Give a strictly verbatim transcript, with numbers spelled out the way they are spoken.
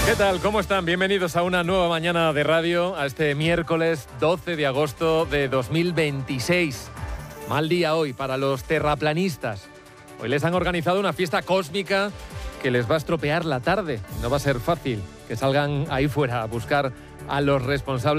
¿Qué tal? ¿Cómo están? Bienvenidos a una nueva mañana de radio, a este miércoles doce de agosto de dos mil veintiséis. Mal día hoy para los terraplanistas. Hoy les han organizado una fiesta cósmica que les va a estropear la tarde. No va a ser fácil que salgan ahí fuera a buscar a los responsables